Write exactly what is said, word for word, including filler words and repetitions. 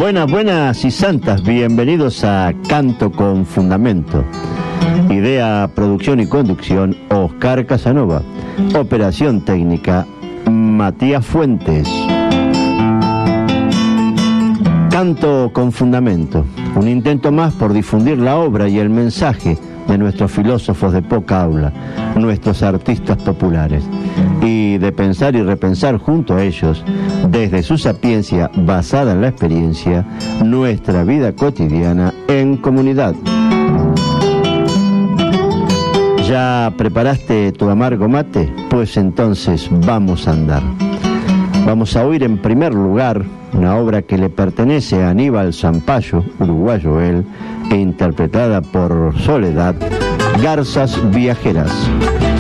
Buenas, buenas y santas, bienvenidos a Canto con Fundamento. Idea, producción y conducción, Oscar Casanova. Operación técnica, Matías Fuentes. Canto con Fundamento, un intento más por difundir la obra y el mensaje de nuestros filósofos de poca aula, nuestros artistas populares, y de pensar y repensar junto a ellos, desde su sapiencia basada en la experiencia, nuestra vida cotidiana en comunidad. ¿Ya preparaste tu amargo mate? Pues entonces vamos a andar. Vamos a oír en primer lugar una obra que le pertenece a Aníbal Zampayo, uruguayo él, e interpretada por Soledad, Garzas Viajeras.